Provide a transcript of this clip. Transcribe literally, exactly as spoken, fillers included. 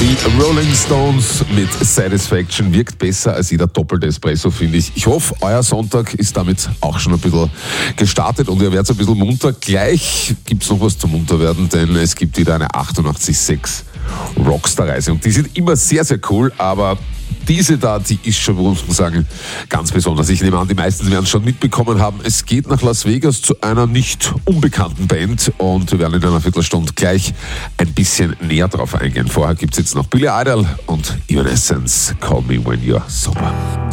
Die Rolling Stones mit Satisfaction wirkt besser als jeder doppelte Espresso, finde ich. Ich hoffe, euer Sonntag ist damit auch schon ein bisschen gestartet und ihr werdet ein bisschen munter. Gleich gibt es noch was zum Munterwerden, denn es gibt wieder eine achtundachtzig Komma sechs Rockstar-Reise und die sind immer sehr, sehr cool, aber diese da, die ist schon, muss man sagen, ganz besonders. Ich nehme an, die meisten werden es schon mitbekommen haben. Es geht nach Las Vegas zu einer nicht unbekannten Band und wir werden in einer Viertelstunde gleich ein bisschen näher drauf eingehen. Vorher gibt es jetzt noch Billy Idol und Evanescence, Call Me When You're Sober.